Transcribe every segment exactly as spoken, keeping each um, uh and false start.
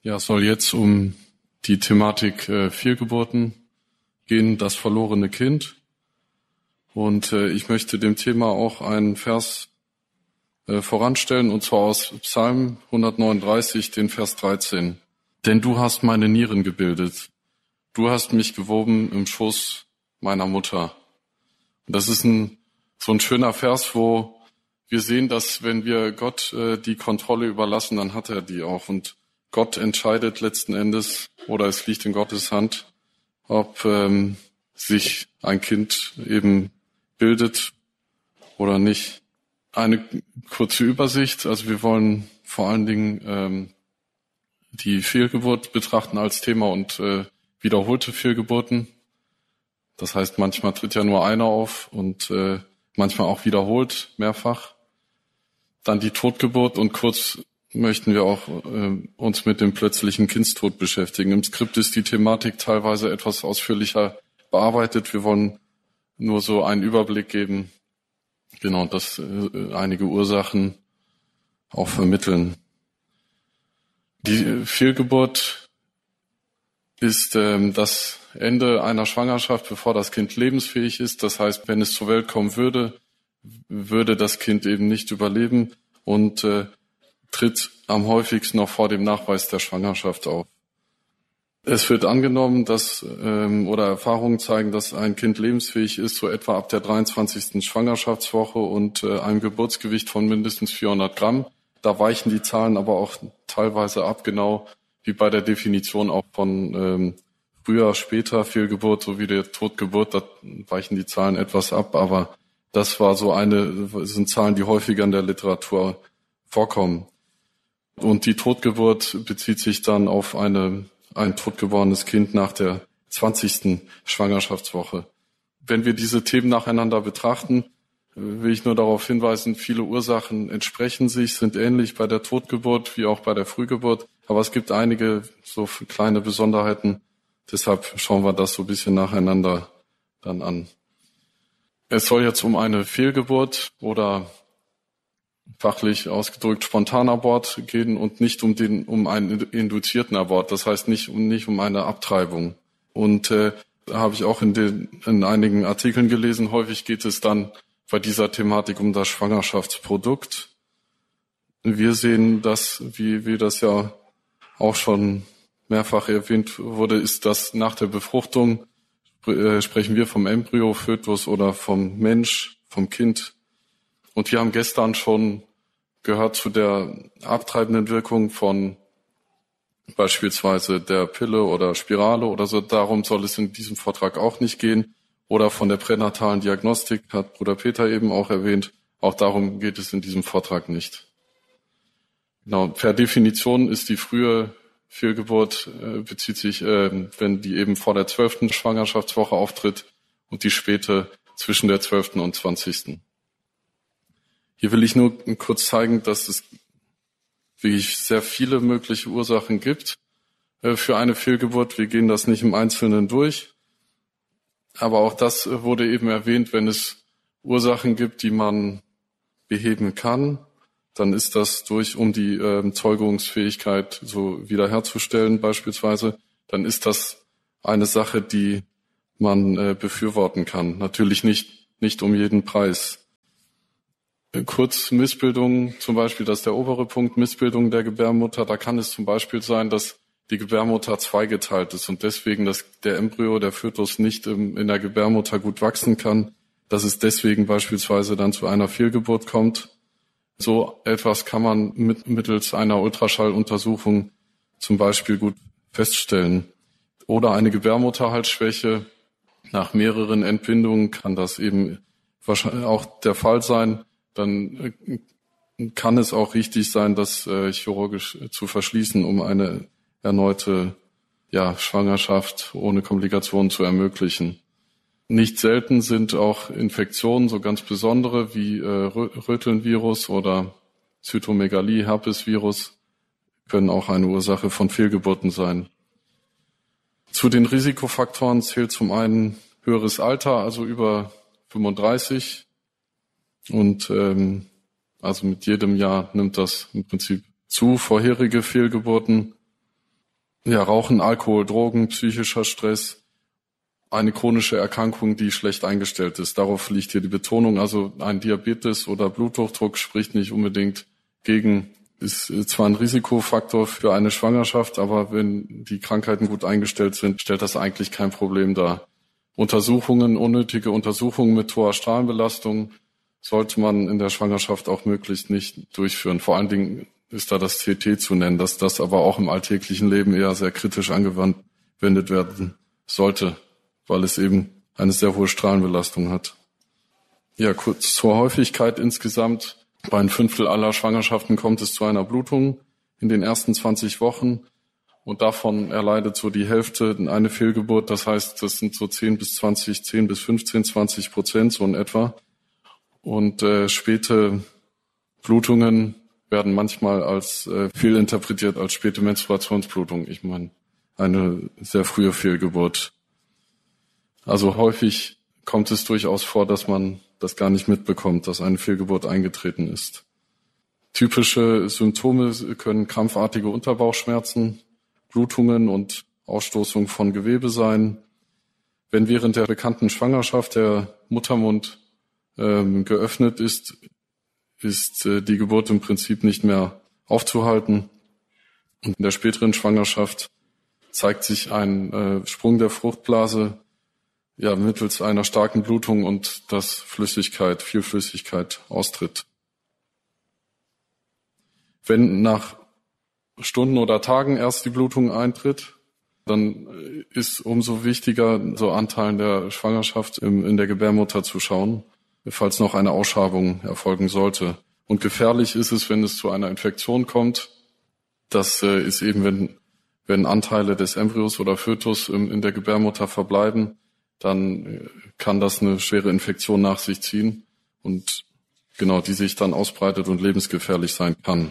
Ja, es soll jetzt um die Thematik äh, Fehlgeburten gehen, das verlorene Kind. Und äh, ich möchte dem Thema auch einen Vers äh, voranstellen, und zwar aus Psalm hundertneununddreißig, den Vers dreizehn. Denn du hast meine Nieren gebildet. Du hast mich gewoben im Schoß meiner Mutter. Und das ist ein so ein schöner Vers, wo wir sehen, dass wenn wir Gott äh, die Kontrolle überlassen, dann hat er die auch. Und Gott entscheidet letzten Endes, oder es liegt in Gottes Hand, ob ähm, sich ein Kind eben bildet oder nicht. Eine kurze Übersicht. Also wir wollen vor allen Dingen ähm, die Fehlgeburt betrachten als Thema und äh, wiederholte Fehlgeburten. Das heißt, manchmal tritt ja nur einer auf und äh, manchmal auch wiederholt, mehrfach. Dann die Totgeburt, und kurz möchten wir auch äh, uns mit dem plötzlichen Kindstod beschäftigen. Im Skript ist die Thematik teilweise etwas ausführlicher bearbeitet. Wir wollen nur so einen Überblick geben, genau, dass äh, einige Ursachen auch vermitteln. Die Fehlgeburt ist ähm, das Ende einer Schwangerschaft, bevor das Kind lebensfähig ist. Das heißt, wenn es zur Welt kommen würde, würde das Kind eben nicht überleben und äh, tritt am häufigsten noch vor dem Nachweis der Schwangerschaft auf. Es wird angenommen, dass ähm, oder Erfahrungen zeigen, dass ein Kind lebensfähig ist, so etwa ab der dreiundzwanzigsten Schwangerschaftswoche und äh, einem Geburtsgewicht von mindestens vierhundert Gramm. Da weichen die Zahlen aber auch teilweise ab, genau wie bei der Definition auch von ähm, früher, später Fehlgeburt sowie der Totgeburt. Da weichen die Zahlen etwas ab, aber das war so eine, sind Zahlen, die häufiger in der Literatur vorkommen. Und die Totgeburt bezieht sich dann auf eine, ein totgeborenes Kind nach der zwanzigsten Schwangerschaftswoche. Wenn wir diese Themen nacheinander betrachten, will ich nur darauf hinweisen, viele Ursachen entsprechen sich, sind ähnlich bei der Totgeburt wie auch bei der Frühgeburt. Aber es gibt einige so kleine Besonderheiten. Deshalb schauen wir das so ein bisschen nacheinander dann an. Es soll jetzt um eine Fehlgeburt oder fachlich ausgedrückt Spontanabort gehen und nicht um den um einen induzierten Abort. Das heißt nicht um nicht um eine Abtreibung. Und äh, da habe ich auch in den in einigen Artikeln gelesen. Häufig geht es dann bei dieser Thematik um das Schwangerschaftsprodukt. Wir sehen das, wie wie das ja auch schon mehrfach erwähnt wurde, ist, dass nach der Befruchtung äh, sprechen wir vom Embryo, Fötus oder vom Mensch, vom Kind. Und wir haben gestern schon gehört zu der abtreibenden Wirkung von beispielsweise der Pille oder Spirale oder so. Darum soll es in diesem Vortrag auch nicht gehen. Oder von der pränatalen Diagnostik, hat Bruder Peter eben auch erwähnt. Auch darum geht es in diesem Vortrag nicht. Genau, per Definition ist die frühe Fehlgeburt, äh, bezieht sich, äh, wenn die eben vor der zwölften Schwangerschaftswoche auftritt, und die späte zwischen der zwölften und zwanzigsten Hier will ich nur kurz zeigen, dass es wirklich sehr viele mögliche Ursachen gibt äh, für eine Fehlgeburt. Wir gehen das nicht im Einzelnen durch. Aber auch das wurde eben erwähnt, wenn es Ursachen gibt, die man beheben kann, dann ist das durch, um die äh, Zeugungsfähigkeit so wiederherzustellen beispielsweise, dann ist das eine Sache, die man äh, befürworten kann. Natürlich nicht, nicht um jeden Preis. Kurz Missbildung, zum Beispiel, das ist der obere Punkt, Missbildung der Gebärmutter. Da kann es zum Beispiel sein, dass die Gebärmutter zweigeteilt ist und deswegen, dass der Embryo, der Fötus nicht im, in der Gebärmutter gut wachsen kann, dass es deswegen beispielsweise dann zu einer Fehlgeburt kommt. So etwas kann man mit, mittels einer Ultraschalluntersuchung zum Beispiel gut feststellen. Oder eine Gebärmutterhalsschwäche. Nach mehreren Entbindungen kann das eben wahrscheinlich auch der Fall sein. Dann kann es auch richtig sein, das äh, chirurgisch zu verschließen, um eine erneute ja, Schwangerschaft ohne Komplikationen zu ermöglichen. Nicht selten sind auch Infektionen, so ganz besondere wie äh, Rötelnvirus oder Zytomegalie, Herpesvirus, können auch eine Ursache von Fehlgeburten sein. Zu den Risikofaktoren zählt zum einen höheres Alter, also über fünfunddreißig. Und ähm, also mit jedem Jahr nimmt das im Prinzip zu, vorherige Fehlgeburten. Ja, Rauchen, Alkohol, Drogen, psychischer Stress, eine chronische Erkrankung, die schlecht eingestellt ist. Darauf liegt hier die Betonung. Also ein Diabetes oder Bluthochdruck spricht nicht unbedingt gegen, ist zwar ein Risikofaktor für eine Schwangerschaft, aber wenn die Krankheiten gut eingestellt sind, stellt das eigentlich kein Problem dar. Untersuchungen, unnötige Untersuchungen mit hoher Strahlenbelastung sollte man in der Schwangerschaft auch möglichst nicht durchführen. Vor allen Dingen ist da das C T zu nennen, dass das aber auch im alltäglichen Leben eher sehr kritisch angewendet werden sollte, weil es eben eine sehr hohe Strahlenbelastung hat. Ja, kurz zur Häufigkeit insgesamt. Bei ein Fünftel aller Schwangerschaften kommt es zu einer Blutung in den ersten zwanzig Wochen und davon erleidet so die Hälfte eine Fehlgeburt. Das heißt, das sind so zehn bis zwanzig, zehn bis fünfzehn, zwanzig Prozent so in etwa. Und äh, späte Blutungen werden manchmal als äh, fehlinterpretiert als späte Menstruationsblutung. Ich meine, eine sehr frühe Fehlgeburt. Also häufig kommt es durchaus vor, dass man das gar nicht mitbekommt, dass eine Fehlgeburt eingetreten ist. Typische Symptome können krampfartige Unterbauchschmerzen, Blutungen und Ausstoßung von Gewebe sein. Wenn während der bekannten Schwangerschaft der Muttermund ähm, geöffnet ist, ist äh, die Geburt im Prinzip nicht mehr aufzuhalten. Und in der späteren Schwangerschaft zeigt sich ein äh, Sprung der Fruchtblase, ja, mittels einer starken Blutung und dass Flüssigkeit, viel Flüssigkeit austritt. Wenn nach Stunden oder Tagen erst die Blutung eintritt, dann ist umso wichtiger, so Anteilen der Schwangerschaft im, in der Gebärmutter zu schauen, falls noch eine Ausschabung erfolgen sollte. Und gefährlich ist es, wenn es zu einer Infektion kommt. Das äh, ist eben, wenn, wenn Anteile des Embryos oder Fötus im, in der Gebärmutter verbleiben, dann kann das eine schwere Infektion nach sich ziehen und genau, die sich dann ausbreitet und lebensgefährlich sein kann.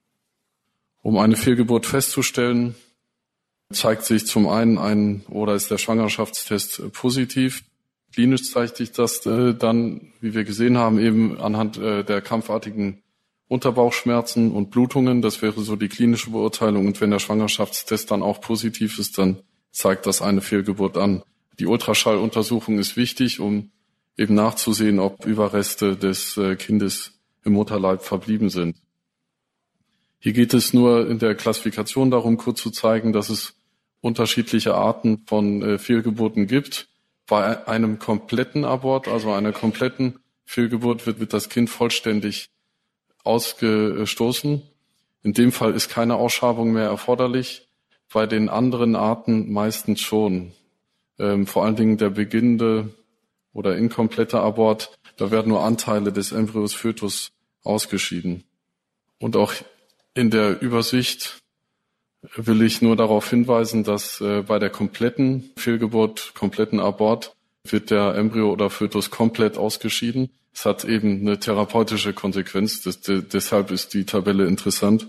Um eine Fehlgeburt festzustellen, zeigt sich zum einen ein oder ist der Schwangerschaftstest positiv. Klinisch zeigt sich das äh, dann, wie wir gesehen haben, eben anhand äh, der krampfartigen Unterbauchschmerzen und Blutungen. Das wäre so die klinische Beurteilung. Und wenn der Schwangerschaftstest dann auch positiv ist, dann zeigt das eine Fehlgeburt an. Die Ultraschalluntersuchung ist wichtig, um eben nachzusehen, ob Überreste des äh, Kindes im Mutterleib verblieben sind. Hier geht es nur in der Klassifikation darum, kurz zu zeigen, dass es unterschiedliche Arten von äh, Fehlgeburten gibt. Bei einem kompletten Abort, also einer kompletten Fehlgeburt, wird, wird das Kind vollständig ausgestoßen. In dem Fall ist keine Ausschabung mehr erforderlich. Bei den anderen Arten meistens schon. Ähm, vor allen Dingen der beginnende oder inkomplette Abort, da werden nur Anteile des Embryos Fötus ausgeschieden. Und auch in der Übersicht will ich nur darauf hinweisen, dass äh, bei der kompletten Fehlgeburt, kompletten Abort, wird der Embryo oder Fötus komplett ausgeschieden. Es hat eben eine therapeutische Konsequenz, das, de, deshalb ist die Tabelle interessant.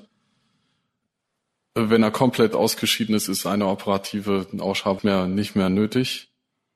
Wenn er komplett ausgeschieden ist, ist eine operative Ausschabung mehr, nicht mehr nötig.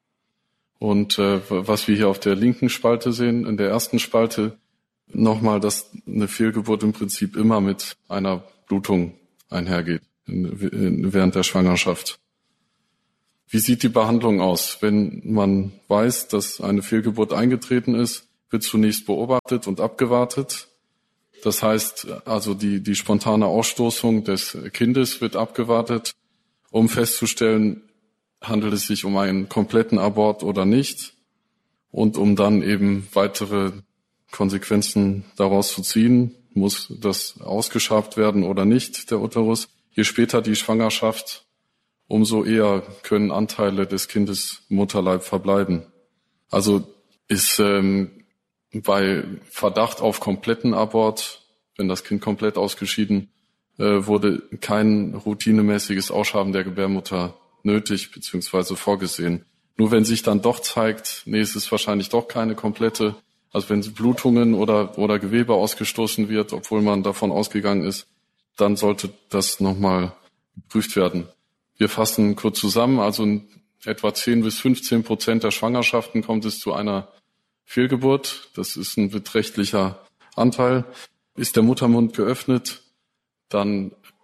Und äh, was wir hier auf der linken Spalte sehen, in der ersten Spalte, nochmal, dass eine Fehlgeburt im Prinzip immer mit einer Blutung einhergeht in, in, während der Schwangerschaft. Wie sieht die Behandlung aus? Wenn man weiß, dass eine Fehlgeburt eingetreten ist, wird zunächst beobachtet und abgewartet. Das heißt, also die, die spontane Ausstoßung des Kindes wird abgewartet, um festzustellen, handelt es sich um einen kompletten Abort oder nicht und um dann eben weitere Konsequenzen daraus zu ziehen, muss das ausgeschabt werden oder nicht, der Uterus. Je später die Schwangerschaft, umso eher können Anteile des Kindes im Mutterleib verbleiben. Also ist ähm, bei Verdacht auf kompletten Abort, wenn das Kind komplett ausgeschieden äh, wurde, kein routinemäßiges Ausschaben der Gebärmutter nötig bzw. vorgesehen. Nur wenn sich dann doch zeigt, nee, es ist wahrscheinlich doch keine komplette, also wenn Blutungen oder oder Gewebe ausgestoßen wird, obwohl man davon ausgegangen ist, dann sollte das nochmal geprüft werden. Wir fassen kurz zusammen, also in etwa zehn bis fünfzehn Prozent der Schwangerschaften kommt es zu einer Fehlgeburt. Das ist ein beträchtlicher Anteil. Ist der Muttermund geöffnet, dann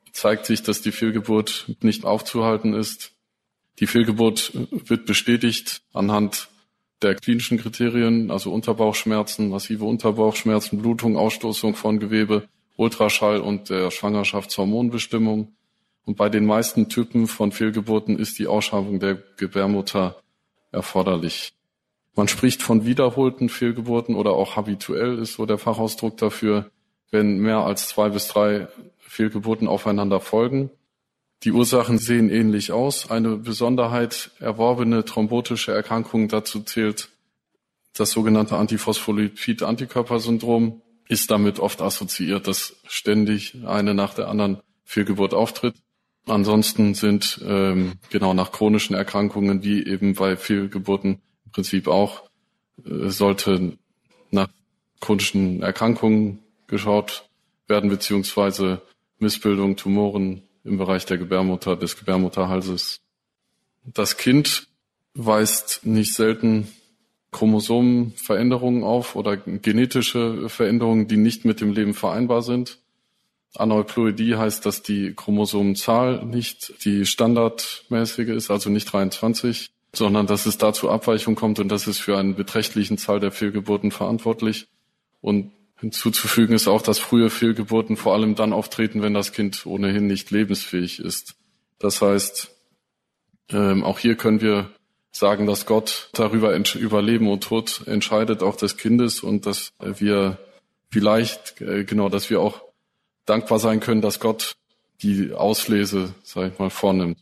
zeigt sich, dass die Fehlgeburt nicht aufzuhalten ist. Die Fehlgeburt wird bestätigt anhand der klinischen Kriterien, also Unterbauchschmerzen, massive Unterbauchschmerzen, Blutung, Ausstoßung von Gewebe, Ultraschall und der Schwangerschaftshormonbestimmung. Und bei den meisten Typen von Fehlgeburten ist die Ausschabung der Gebärmutter erforderlich. Man spricht von wiederholten Fehlgeburten oder auch habituell ist so der Fachausdruck dafür, wenn mehr als zwei bis drei Fehlgeburten aufeinander folgen. Die Ursachen sehen ähnlich aus. Eine Besonderheit, erworbene thrombotische Erkrankungen, dazu zählt das sogenannte Antiphospholipid-Antikörpersyndrom, ist damit oft assoziiert, dass ständig eine nach der anderen Fehlgeburt auftritt. Ansonsten sind ähm, genau nach chronischen Erkrankungen, wie eben bei Fehlgeburten im Prinzip auch, äh, sollte nach chronischen Erkrankungen geschaut werden, beziehungsweise Missbildungen, Tumoren im Bereich der Gebärmutter, des Gebärmutterhalses. Das Kind weist nicht selten Chromosomenveränderungen auf oder genetische Veränderungen, die nicht mit dem Leben vereinbar sind. Aneuploidie heißt, dass die Chromosomenzahl nicht die standardmäßige ist, also nicht dreiundzwanzig, sondern dass es da zu Abweichungen kommt und das ist für einen beträchtlichen Zahl der Fehlgeburten verantwortlich. Und hinzuzufügen ist auch, dass frühe Fehlgeburten vor allem dann auftreten, wenn das Kind ohnehin nicht lebensfähig ist. Das heißt, ähm, auch hier können wir sagen, dass Gott darüber ent- über Leben und Tod entscheidet, auch des Kindes, und dass wir vielleicht, äh, genau, dass wir auch dankbar sein können, dass Gott die Auslese, sag ich mal, vornimmt.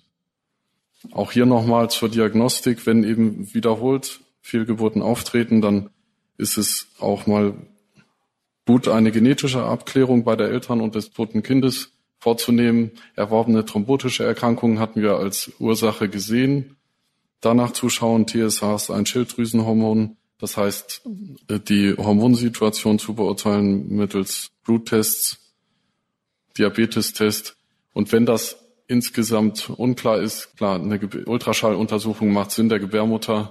Auch hier nochmal zur Diagnostik, wenn eben wiederholt Fehlgeburten auftreten, dann ist es auch mal gut, eine genetische Abklärung bei der Eltern und des toten Kindes vorzunehmen. Erworbene thrombotische Erkrankungen hatten wir als Ursache gesehen. Danach zuschauen, T S H ist ein Schilddrüsenhormon, das heißt, die Hormonsituation zu beurteilen mittels Bluttests, Diabetestest. Und wenn das insgesamt unklar ist, klar, eine Ultraschalluntersuchung macht Sinn der Gebärmutter,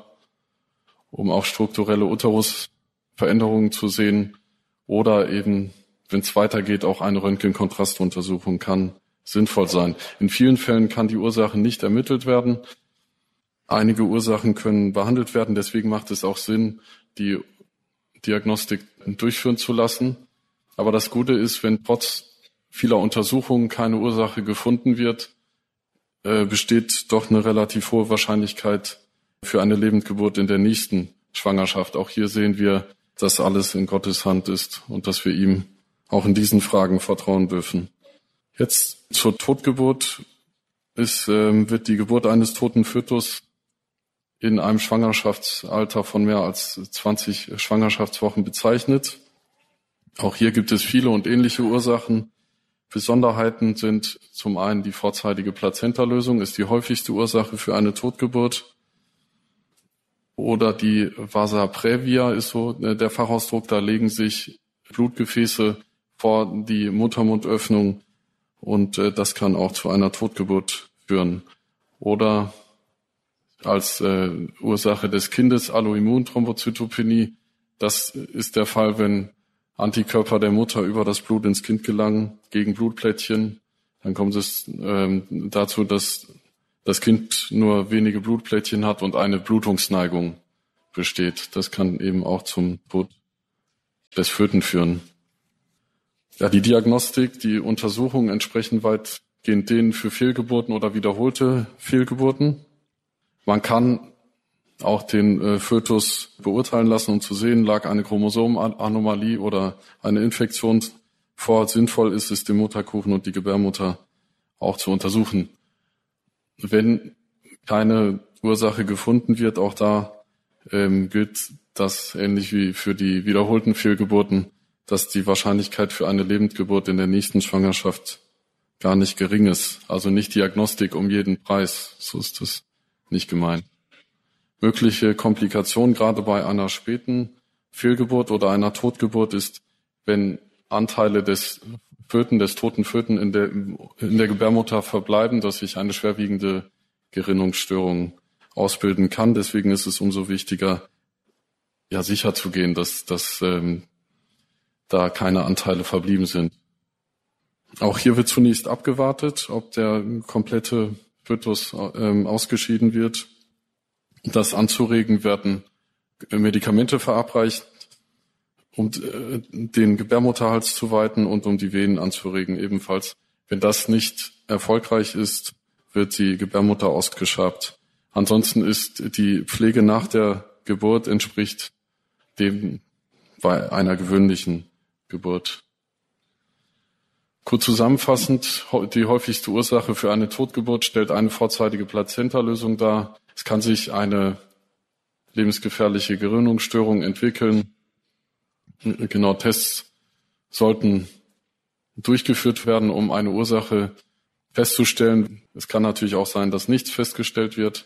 um auch strukturelle Uterusveränderungen zu sehen. Oder eben, wenn es weitergeht, auch eine Röntgenkontrastuntersuchung kann sinnvoll sein. In vielen Fällen kann die Ursache nicht ermittelt werden. Einige Ursachen können behandelt werden. Deswegen macht es auch Sinn, die Diagnostik durchführen zu lassen. Aber das Gute ist, wenn trotz vieler Untersuchungen keine Ursache gefunden wird, äh, besteht doch eine relativ hohe Wahrscheinlichkeit für eine Lebendgeburt in der nächsten Schwangerschaft. Auch hier sehen wir, dass alles in Gottes Hand ist und dass wir ihm auch in diesen Fragen vertrauen dürfen. Jetzt zur Totgeburt ist, äh, wird die Geburt eines toten Fötus in einem Schwangerschaftsalter von mehr als zwanzig Schwangerschaftswochen bezeichnet. Auch hier gibt es viele und ähnliche Ursachen. Besonderheiten sind zum einen die vorzeitige Plazentalösung, ist die häufigste Ursache für eine Totgeburt. Oder die Vasa praevia ist so der Fachausdruck, da legen sich Blutgefäße vor die Muttermundöffnung und das kann auch zu einer Totgeburt führen. Oder als äh, Ursache des Kindes Alloimmunthrombozytopenie, das ist der Fall, wenn Antikörper der Mutter über das Blut ins Kind gelangen gegen Blutplättchen. Dann kommt es ähm, dazu, dass das Kind nur wenige Blutplättchen hat und eine Blutungsneigung besteht. Das kann eben auch zum Tod des Föten führen. Ja, die Diagnostik, die Untersuchungen entsprechen weitgehend denen für Fehlgeburten oder wiederholte Fehlgeburten. Man kann auch den äh, Fötus beurteilen lassen, um zu sehen, lag eine Chromosomenanomalie oder eine Infektion vor. Sinnvoll ist es, den Mutterkuchen und die Gebärmutter auch zu untersuchen. Wenn keine Ursache gefunden wird, auch da ähm, gilt das ähnlich wie für die wiederholten Fehlgeburten, dass die Wahrscheinlichkeit für eine Lebendgeburt in der nächsten Schwangerschaft gar nicht gering ist. Also nicht Diagnostik um jeden Preis, so ist es nicht gemeint. Mögliche Komplikationen, gerade bei einer späten Fehlgeburt oder einer Totgeburt, ist, wenn Anteile des Föten, des toten Föten in der, in der Gebärmutter verbleiben, dass sich eine schwerwiegende Gerinnungsstörung ausbilden kann. Deswegen ist es umso wichtiger, ja, sicherzugehen, dass, dass ähm, da keine Anteile verblieben sind. Auch hier wird zunächst abgewartet, ob der komplette Fötus ähm, ausgeschieden wird. Um das anzuregen, werden Medikamente verabreicht, um äh, den Gebärmutterhals zu weiten und um die Venen anzuregen ebenfalls. Wenn das nicht erfolgreich ist, wird die Gebärmutter ausgeschabt. Ansonsten ist die Pflege nach der Geburt entspricht dem bei einer gewöhnlichen Geburt. Kurz zusammenfassend, die häufigste Ursache für eine Totgeburt stellt eine vorzeitige Plazentalösung dar. Es kann sich eine lebensgefährliche Gerinnungsstörung entwickeln. Genau, Tests sollten durchgeführt werden, um eine Ursache festzustellen. Es kann natürlich auch sein, dass nichts festgestellt wird.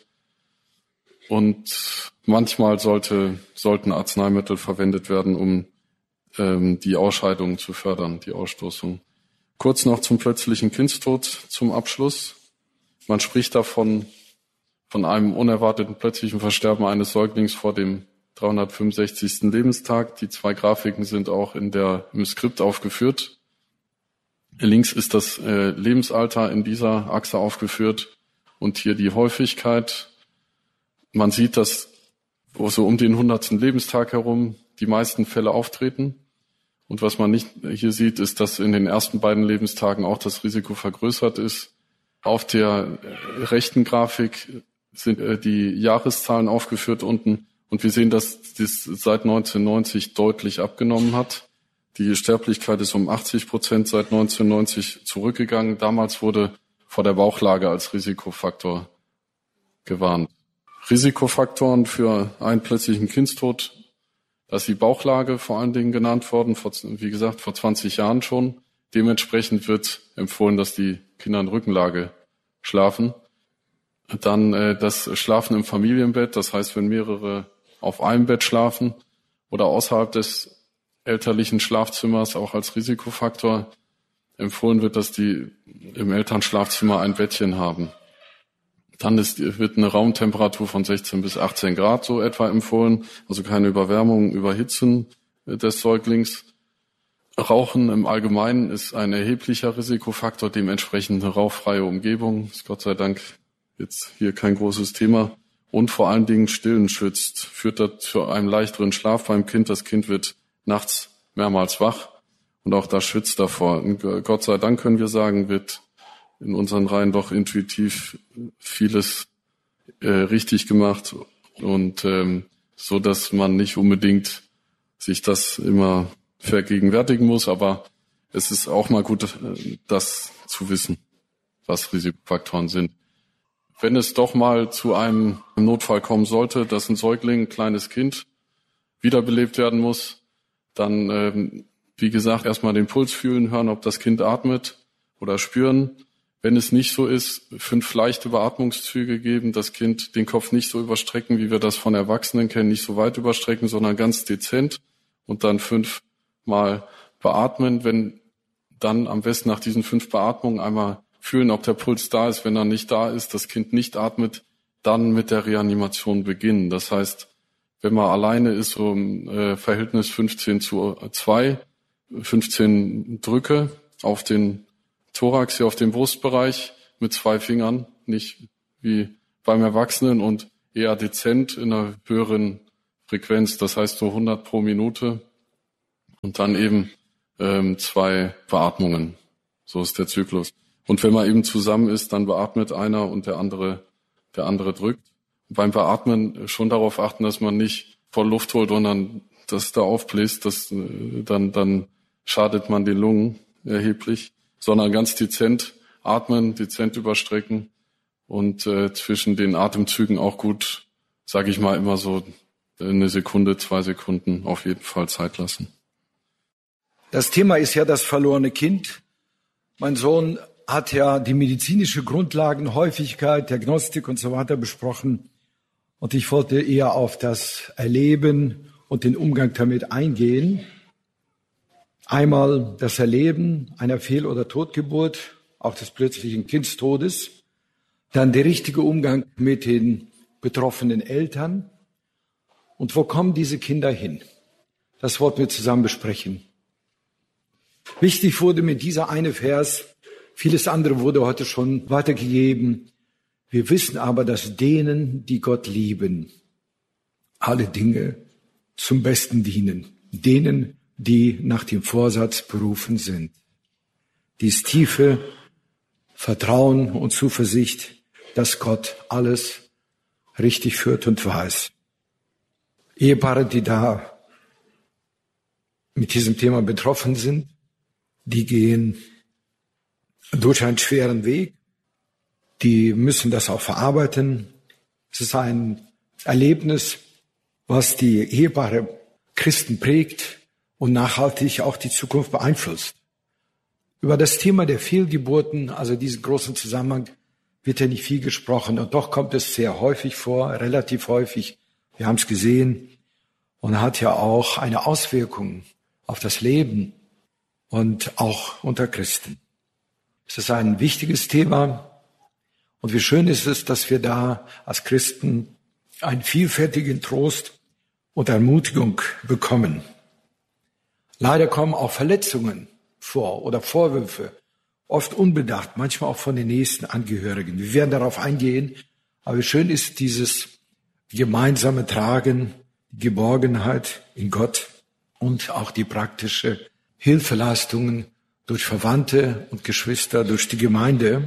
Und manchmal sollte, sollten Arzneimittel verwendet werden, um ähm, die Ausscheidung zu fördern, die Ausstoßung. Kurz noch zum plötzlichen Kindstod zum Abschluss. Man spricht davon, von einem unerwarteten plötzlichen Versterben eines Säuglings vor dem dreihundertfünfundsechzigsten Lebenstag. Die zwei Grafiken sind auch in der, im Skript aufgeführt. Links ist das äh, Lebensalter in dieser Achse aufgeführt und hier die Häufigkeit. Man sieht, dass so um den hundertsten Lebenstag herum die meisten Fälle auftreten. Und was man nicht hier sieht, ist, dass in den ersten beiden Lebenstagen auch das Risiko vergrößert ist. Auf der rechten Grafik sind die Jahreszahlen aufgeführt unten. Und wir sehen, dass das seit neunzehnhundertneunzig deutlich abgenommen hat. Die Sterblichkeit ist um achtzig Prozent seit neunzehnhundertneunzig zurückgegangen. Damals wurde vor der Bauchlage als Risikofaktor gewarnt. Risikofaktoren für einen plötzlichen Kindstod, da ist die Bauchlage vor allen Dingen genannt worden, vor, wie gesagt, vor zwanzig Jahren schon. Dementsprechend wird empfohlen, dass die Kinder in Rückenlage schlafen. Dann äh, das Schlafen im Familienbett, das heißt, wenn mehrere auf einem Bett schlafen oder außerhalb des elterlichen Schlafzimmers auch als Risikofaktor empfohlen wird, dass die im Elternschlafzimmer ein Bettchen haben. Dann ist, wird eine Raumtemperatur von sechzehn bis achtzehn Grad so etwa empfohlen, also keine Überwärmung, Überhitzen des Säuglings. Rauchen im Allgemeinen ist ein erheblicher Risikofaktor, dementsprechend eine rauchfreie Umgebung, ist Gott sei Dank jetzt hier kein großes Thema. Und vor allen Dingen Stillen schützt, führt dazu einem leichteren Schlaf beim Kind. Das Kind wird nachts mehrmals wach und auch das schützt davor. Und Gott sei Dank können wir sagen, wird in unseren Reihen doch intuitiv vieles äh, richtig gemacht und ähm, so, dass man nicht unbedingt sich das immer vergegenwärtigen muss, aber es ist auch mal gut, äh, das zu wissen, was Risikofaktoren sind. Wenn es doch mal zu einem Notfall kommen sollte, dass ein Säugling, ein kleines Kind, wiederbelebt werden muss, dann, ähm, wie gesagt, erstmal den Puls fühlen, hören, ob das Kind atmet oder spüren. Wenn es nicht so ist, fünf leichte Beatmungszüge geben, das Kind den Kopf nicht so überstrecken, wie wir das von Erwachsenen kennen, nicht so weit überstrecken, sondern ganz dezent und dann fünfmal beatmen. Wenn dann am besten nach diesen fünf Beatmungen einmal fühlen, ob der Puls da ist. Wenn er nicht da ist, das Kind nicht atmet, dann mit der Reanimation beginnen. Das heißt, wenn man alleine ist, so im äh, Verhältnis fünfzehn zu zwei, fünfzehn Drücke auf den Thorax, hier auf dem Brustbereich mit zwei Fingern, nicht wie beim Erwachsenen und eher dezent in einer höheren Frequenz, das heißt so hundert pro Minute und dann eben ähm, zwei Beatmungen. So ist der Zyklus. Und wenn man eben zusammen ist, dann beatmet einer und der andere, der andere drückt. Beim Beatmen schon darauf achten, dass man nicht voll Luft holt und dann das da aufbläst, das, dann, dann schadet man den Lungen erheblich, sondern ganz dezent atmen, dezent überstrecken und äh, zwischen den Atemzügen auch gut, sage ich mal, immer so eine Sekunde, zwei Sekunden auf jeden Fall Zeit lassen. Das Thema ist ja das verlorene Kind. Mein Sohn hat ja die medizinische Grundlagen, Häufigkeit, Diagnostik und so weiter besprochen. Und ich wollte eher auf das Erleben und den Umgang damit eingehen. Einmal das Erleben einer Fehl- oder Totgeburt, auch des plötzlichen Kindstodes. Dann der richtige Umgang mit den betroffenen Eltern. Und wo kommen diese Kinder hin? Das wollten wir zusammen besprechen. Wichtig wurde mir dieser eine Vers, vieles andere wurde heute schon weitergegeben. Wir wissen aber, dass denen, die Gott lieben, alle Dinge zum Besten dienen. Denen, die nach dem Vorsatz berufen sind. Dies tiefe Vertrauen und Zuversicht, dass Gott alles richtig führt und weiß. Ehepaare, die da mit diesem Thema betroffen sind, die gehen durch einen schweren Weg. Die müssen das auch verarbeiten. Es ist ein Erlebnis, was die Ehepaare Christen prägt und nachhaltig auch die Zukunft beeinflusst. Über das Thema der Fehlgeburten, also diesen großen Zusammenhang, wird ja nicht viel gesprochen. Und doch kommt es sehr häufig vor, relativ häufig. Wir haben es gesehen und hat ja auch eine Auswirkung auf das Leben und auch unter Christen. Es ist ein wichtiges Thema. Und wie schön ist es, dass wir da als Christen einen vielfältigen Trost und Ermutigung bekommen. Leider kommen auch Verletzungen vor oder Vorwürfe, oft unbedacht, manchmal auch von den nächsten Angehörigen. Wir werden darauf eingehen, aber wie schön ist dieses gemeinsame Tragen, die Geborgenheit in Gott und auch die praktische Hilfeleistungen durch Verwandte und Geschwister, durch die Gemeinde.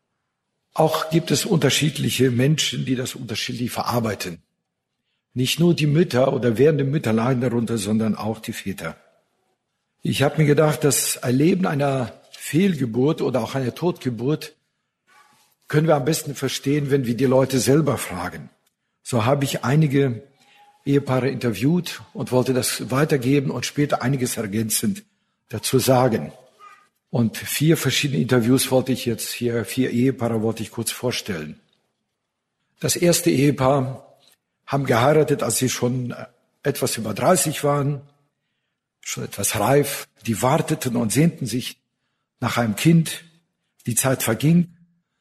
Auch gibt es unterschiedliche Menschen, die das unterschiedlich verarbeiten. Nicht nur die Mütter oder werdende Mütter leiden darunter, sondern auch die Väter. Ich habe mir gedacht, das Erleben einer Fehlgeburt oder auch einer Totgeburt können wir am besten verstehen, wenn wir die Leute selber fragen. So habe ich einige Ehepaare interviewt und wollte das weitergeben und später einiges ergänzend dazu sagen. Und vier verschiedene Interviews wollte ich jetzt hier, vier Ehepaare wollte ich kurz vorstellen. Das erste Ehepaar haben geheiratet, als sie schon etwas über dreißig waren, schon etwas reif. Die warteten und sehnten sich nach einem Kind. Die Zeit verging.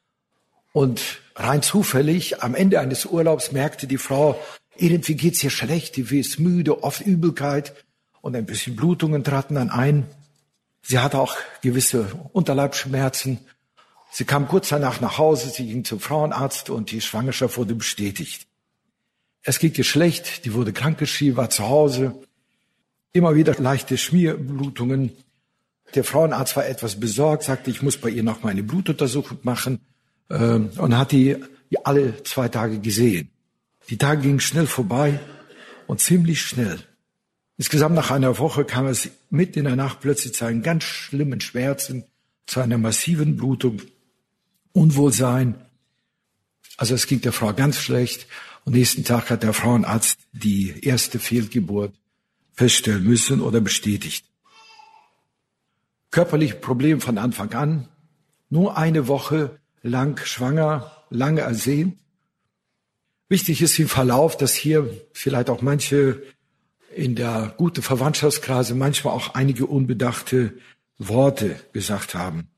Und rein zufällig, am Ende eines Urlaubs, merkte die Frau, irgendwie geht's ihr schlecht, die ist müde, oft Übelkeit und ein bisschen Blutungen traten dann ein. Sie hatte auch gewisse Unterleibsschmerzen. Sie kam kurz danach nach Hause, sie ging zum Frauenarzt und die Schwangerschaft wurde bestätigt. Es ging ihr schlecht, die wurde krankgeschrieben, war zu Hause. Immer wieder leichte Schmierblutungen. Der Frauenarzt war etwas besorgt, sagte, ich muss bei ihr noch mal eine Blutuntersuchung machen und hat die alle zwei Tage gesehen. Die Tage gingen schnell vorbei und ziemlich schnell. Insgesamt nach einer Woche kam es mitten in der Nacht plötzlich zu einem ganz schlimmen Schmerzen, zu einer massiven Blutung, Unwohlsein. Also es ging der Frau ganz schlecht. Und nächsten Tag hat der Frauenarzt die erste Fehlgeburt feststellen müssen oder bestätigt. Körperliche Probleme von Anfang an, nur eine Woche lang schwanger, lange ersehnt. Wichtig ist im Verlauf, dass hier vielleicht auch manche in der guten Verwandtschaftskreise manchmal auch einige unbedachte Worte gesagt haben.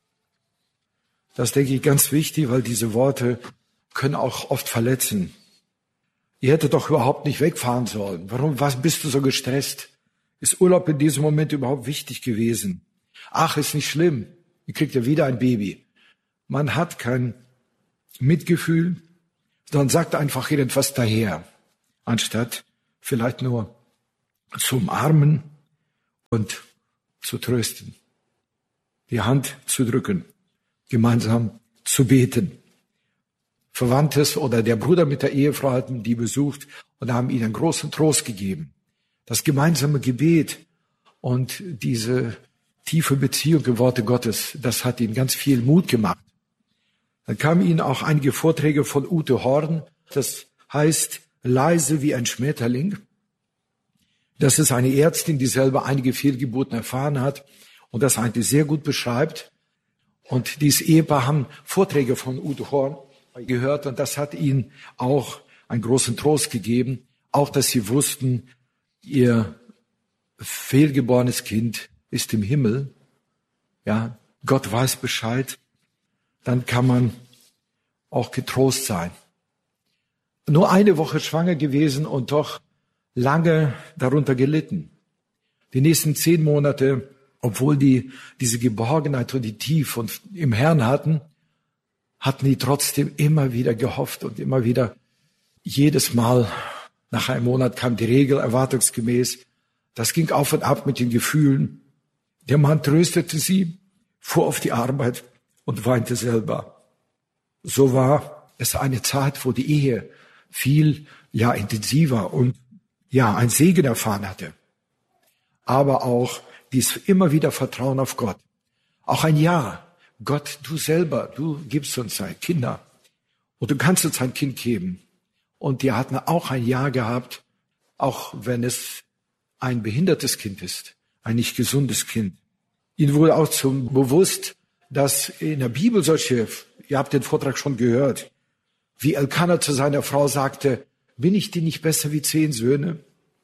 Das denke ich ganz wichtig, weil diese Worte können auch oft verletzen. Ihr hättet doch überhaupt nicht wegfahren sollen. Warum was bist du so gestresst? Ist Urlaub in diesem Moment überhaupt wichtig gewesen? Ach, ist nicht schlimm. Ihr kriegt ja wieder ein Baby. Man hat kein Mitgefühl, sondern sagt einfach irgendwas daher, anstatt vielleicht nur zu umarmen und zu trösten, die Hand zu drücken, gemeinsam zu beten. Verwandtes oder der Bruder mit der Ehefrau hatten die besucht und haben ihnen großen Trost gegeben. Das gemeinsame Gebet und diese tiefe Beziehung im Worte Gottes, das hat ihnen ganz viel Mut gemacht. Dann kamen ihnen auch einige Vorträge von Ute Horn, das heißt leise wie ein Schmetterling. Das ist eine Ärztin, die selber einige Fehlgeburten erfahren hat und das eigentlich sehr gut beschreibt. Und dieses Ehepaar haben Vorträge von Ute Horn gehört und das hat ihnen auch einen großen Trost gegeben, auch dass sie wussten, ihr fehlgeborenes Kind ist im Himmel. Ja, Gott weiß Bescheid. Dann kann man auch getrost sein. Nur eine Woche schwanger gewesen und doch lange darunter gelitten. Die nächsten zehn Monate obwohl die diese Geborgenheit und die Tiefe und im Herrn hatten, hatten die trotzdem immer wieder gehofft und immer wieder jedes Mal nach einem Monat kam die Regel erwartungsgemäß. Das ging auf und ab mit den Gefühlen. Der Mann tröstete sie, fuhr auf die Arbeit und weinte selber. So war es eine Zeit, wo die Ehe viel, ja, intensiver und, ja, ein Segen erfahren hatte. Aber auch dies immer wieder Vertrauen auf Gott. Auch ein Ja. Gott, du selber, du gibst uns ein Kinder. Und du kannst uns ein Kind geben. Und die hatten auch ein Ja gehabt, auch wenn es ein behindertes Kind ist, ein nicht gesundes Kind. Ihnen wurde auch zum bewusst, dass in der Bibel solche, ihr habt den Vortrag schon gehört, wie Elkanah zu seiner Frau sagte, bin ich dir nicht besser wie zehn Söhne?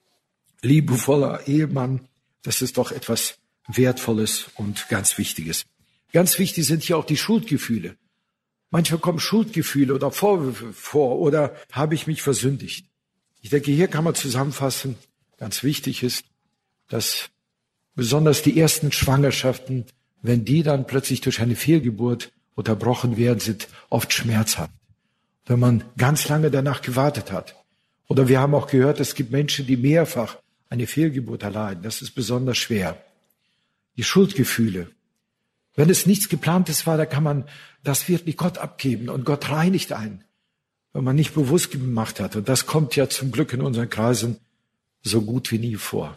Liebevoller Ehemann, das ist doch etwas Wertvolles und ganz Wichtiges. Ganz wichtig sind hier auch die Schuldgefühle. Manchmal kommen Schuldgefühle oder Vorwürfe vor oder habe ich mich versündigt. Ich denke, hier kann man zusammenfassen, ganz wichtig ist, dass besonders die ersten Schwangerschaften, wenn die dann plötzlich durch eine Fehlgeburt unterbrochen werden, sind oft schmerzhaft. Wenn man ganz lange danach gewartet hat. Oder wir haben auch gehört, es gibt Menschen, die mehrfach eine Fehlgeburt erleiden. Das ist besonders schwer. Die Schuldgefühle. Wenn es nichts Geplantes war, da kann man das wirklich Gott abgeben und Gott reinigt einen, wenn man nicht bewusst gemacht hat. Und das kommt ja zum Glück in unseren Kreisen so gut wie nie vor.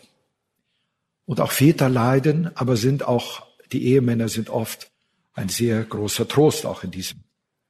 Und auch Väter leiden, aber sind auch, die Ehemänner sind oft ein sehr großer Trost auch in diesem.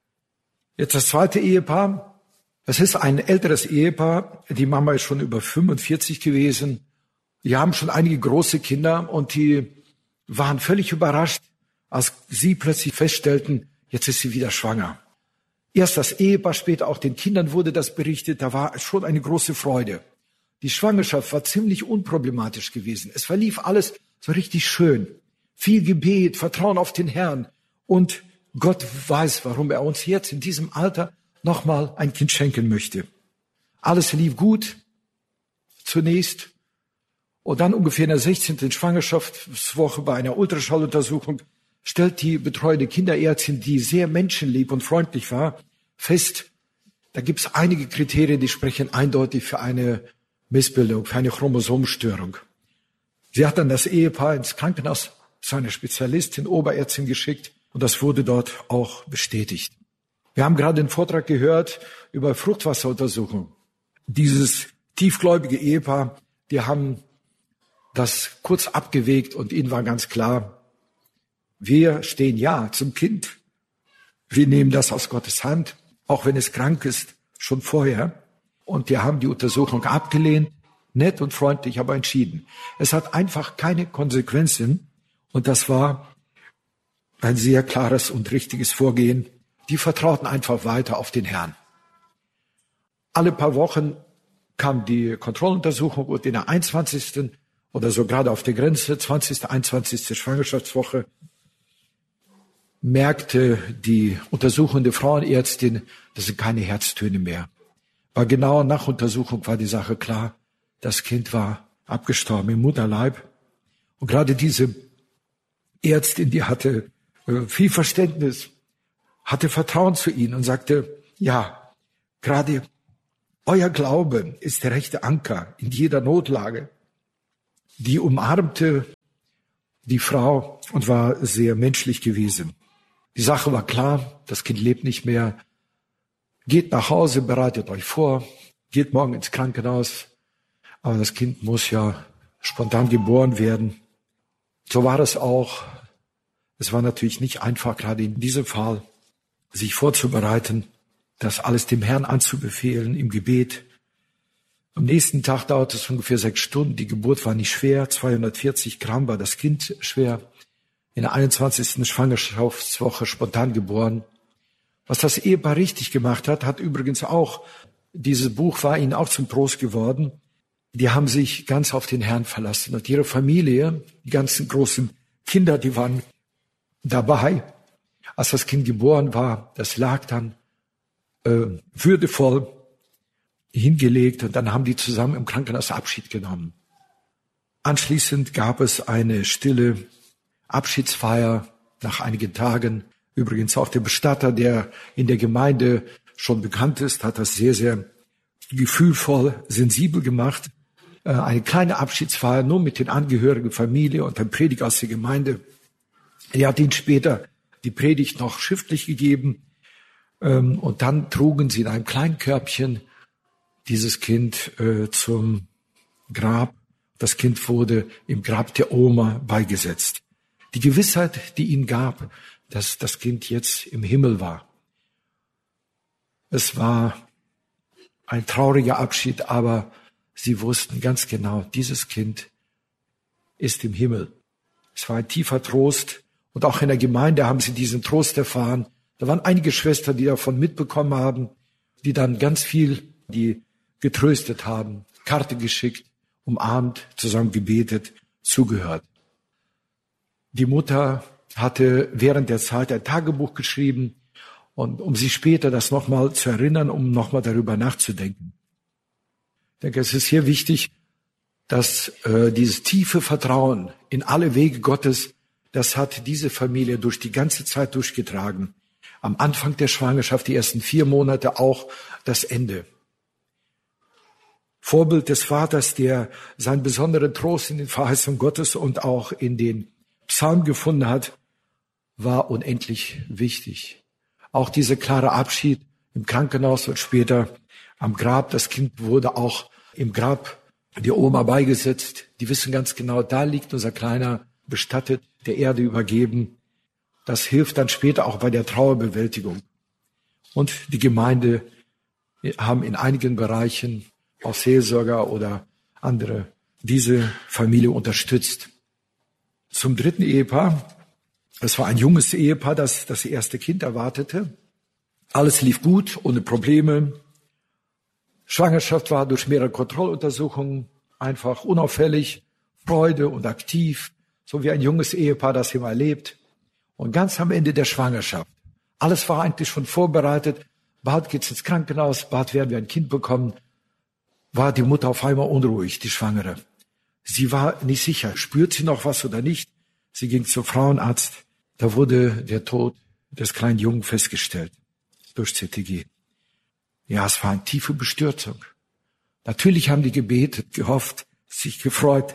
Jetzt das zweite Ehepaar. Es ist ein älteres Ehepaar. Die Mama ist schon über fünfundvierzig gewesen. Die haben schon einige große Kinder und die waren völlig überrascht, als sie plötzlich feststellten, jetzt ist sie wieder schwanger. Erst das Ehepaar, später auch den Kindern wurde das berichtet. Da war schon eine große Freude. Die Schwangerschaft war ziemlich unproblematisch gewesen. Es verlief alles so richtig schön. Viel Gebet, Vertrauen auf den Herrn. Und Gott weiß, warum er uns jetzt in diesem Alter nochmal ein Kind schenken möchte. Alles lief gut zunächst. Und dann ungefähr in der sechzehnten Schwangerschaftswoche bei einer Ultraschalluntersuchung stellt die betreuende Kinderärztin, die sehr menschenlieb und freundlich war, fest, da gibt es einige Kriterien, die sprechen eindeutig für eine Missbildung, für eine Chromosomenstörung. Sie hat dann das Ehepaar ins Krankenhaus zu einer Spezialistin, Oberärztin geschickt und das wurde dort auch bestätigt. Wir haben gerade den Vortrag gehört über Fruchtwasseruntersuchung. Dieses tiefgläubige Ehepaar, die haben das kurz abgewegt und ihnen war ganz klar, wir stehen ja zum Kind. Wir nehmen das aus Gottes Hand, auch wenn es krank ist, schon vorher. Und wir haben die Untersuchung abgelehnt, nett und freundlich, aber entschieden. Es hat einfach keine Konsequenzen und das war ein sehr klares und richtiges Vorgehen. Die vertrauten einfach weiter auf den Herrn. Alle paar Wochen kam die Kontrolluntersuchung und in der einundzwanzigsten oder so gerade auf der Grenze, zwanzigste, einundzwanzigste Schwangerschaftswoche, merkte die untersuchende Frauenärztin, das sind keine Herztöne mehr. Bei genauer Nachuntersuchung war die Sache klar, das Kind war abgestorben im Mutterleib. Und gerade diese Ärztin, die hatte äh, viel Verständnis, hatte Vertrauen zu ihnen und sagte, ja, gerade euer Glaube ist der rechte Anker in jeder Notlage. Die umarmte die Frau und war sehr menschlich gewesen. Die Sache war klar, das Kind lebt nicht mehr. Geht nach Hause, bereitet euch vor, geht morgen ins Krankenhaus. Aber das Kind muss ja spontan geboren werden. So war es auch. Es war natürlich nicht einfach, gerade in diesem Fall, sich vorzubereiten, das alles dem Herrn anzubefehlen im Gebet. Am nächsten Tag dauerte es ungefähr sechs Stunden. Die Geburt war nicht schwer. zweihundertvierzig Gramm war das Kind schwer. In der einundzwanzigsten Schwangerschaftswoche spontan geboren. Was das Ehepaar richtig gemacht hat, hat übrigens auch, dieses Buch war ihnen auch zum Trost geworden. Die haben sich ganz auf den Herrn verlassen. Und ihre Familie, die ganzen großen Kinder, die waren dabei. Als das Kind geboren war, das lag dann äh, würdevoll hingelegt und dann haben die zusammen im Krankenhaus Abschied genommen. Anschließend gab es eine stille Abschiedsfeier nach einigen Tagen. Übrigens auch der Bestatter, der in der Gemeinde schon bekannt ist, hat das sehr, sehr gefühlvoll, sensibel gemacht. Eine kleine Abschiedsfeier nur mit den Angehörigen, Familie und dem Prediger aus der Gemeinde. Er hat ihnen später die Predigt noch schriftlich gegeben. Und dann trugen sie in einem kleinen Körbchen dieses Kind zum Grab. Das Kind wurde im Grab der Oma beigesetzt. Die Gewissheit, die ihnen gab, dass das Kind jetzt im Himmel war. Es war ein trauriger Abschied, aber sie wussten ganz genau, dieses Kind ist im Himmel. Es war ein tiefer Trost. Und auch in der Gemeinde haben sie diesen Trost erfahren. Da waren einige Schwestern, die davon mitbekommen haben, die dann ganz viel, die getröstet haben, Karte geschickt, umarmt, zusammen gebetet, zugehört. Die Mutter hatte während der Zeit ein Tagebuch geschrieben, und um sich später das nochmal zu erinnern, um nochmal darüber nachzudenken. Ich denke, es ist hier wichtig, dass äh, dieses tiefe Vertrauen in alle Wege Gottes, das hat diese Familie durch die ganze Zeit durchgetragen. Am Anfang der Schwangerschaft, die ersten vier Monate, auch das Ende. Vorbild des Vaters, der seinen besonderen Trost in den Verheißungen Gottes und auch in den Psalmen gefunden hat, war unendlich wichtig. Auch dieser klare Abschied im Krankenhaus und später am Grab. Das Kind wurde auch im Grab der Oma beigesetzt. Die wissen ganz genau, da liegt unser Kleiner bestattet, der Erde übergeben. Das hilft dann später auch bei der Trauerbewältigung. Und die Gemeinde haben in einigen Bereichen auch Seelsorger oder andere diese Familie unterstützt. Zum dritten Ehepaar. Es war ein junges Ehepaar, das das erste Kind erwartete. Alles lief gut, ohne Probleme. Schwangerschaft war durch mehrere Kontrolluntersuchungen einfach unauffällig, Freude und aktiv, so wie ein junges Ehepaar das immer erlebt. Und ganz am Ende der Schwangerschaft, alles war eigentlich schon vorbereitet. Bald geht's ins Krankenhaus, bald werden wir ein Kind bekommen. War die Mutter auf einmal unruhig, die Schwangere. Sie war nicht sicher, spürt sie noch was oder nicht. Sie ging zum Frauenarzt. Da wurde der Tod des kleinen Jungen festgestellt durch C T G. Ja, es war eine tiefe Bestürzung. Natürlich haben die gebetet, gehofft, sich gefreut.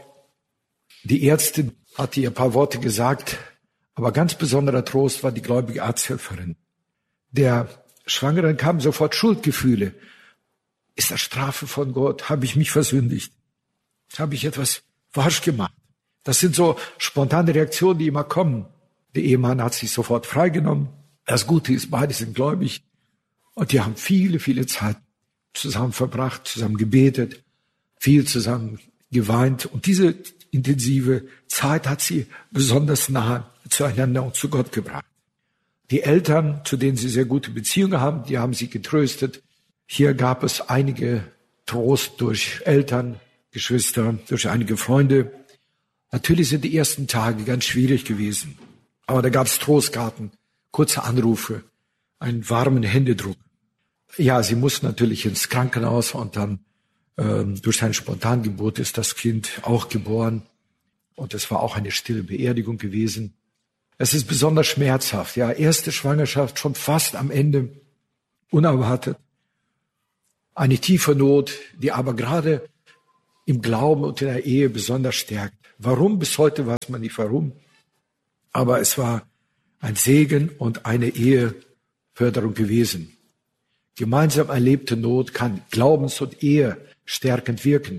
Die Ärztin hatte ihr ein paar Worte gesagt, aber ganz besonderer Trost war die gläubige Arzthelferin. Der Schwangeren kamen sofort Schuldgefühle. Ist das Strafe von Gott? Habe ich mich versündigt? Habe ich etwas falsch gemacht? Das sind so spontane Reaktionen, die immer kommen. Der Ehemann hat sich sofort freigenommen. Das Gute ist, beide sind gläubig. Und die haben viele, viele Zeit zusammen verbracht, zusammen gebetet, viel zusammen geweint. Und diese intensive Zeit hat sie besonders nahe zueinander und zu Gott gebracht. Die Eltern, zu denen sie sehr gute Beziehungen haben, die haben sie getröstet. Hier gab es einige Trost durch Eltern, Geschwister, durch einige Freunde. Natürlich sind die ersten Tage ganz schwierig gewesen. Aber da gab es Trostkarten, kurze Anrufe, einen warmen Händedruck. Ja, sie mussten natürlich ins Krankenhaus und dann ähm, durch eine Spontangeburt ist das Kind auch geboren. Und es war auch eine stille Beerdigung gewesen. Es ist besonders schmerzhaft. Ja, erste Schwangerschaft schon fast am Ende, unerwartet. Eine tiefe Not, die aber gerade im Glauben und in der Ehe besonders stärkt. Warum? Bis heute weiß man nicht warum. Aber es war ein Segen und eine Eheförderung gewesen. Gemeinsam erlebte Not kann glaubens- und Ehe stärkend wirken.